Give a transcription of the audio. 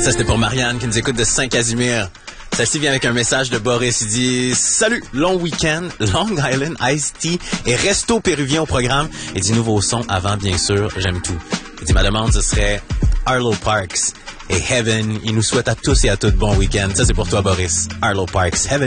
Ça, c'était pour Marianne qui nous écoute de Saint-Casimir. Celle-ci vient avec un message de Boris. Il dit « Salut, long week-end, Long Island, Iced Tea et resto péruvien au programme. Il dit nouveau son avant, bien sûr, j'aime tout. » Il dit « Ma demande, ce serait Arlo Parks et Heaven. » Il nous souhaite à tous et à toutes bon week-end. Ça, c'est pour toi, Boris. Arlo Parks, Heaven.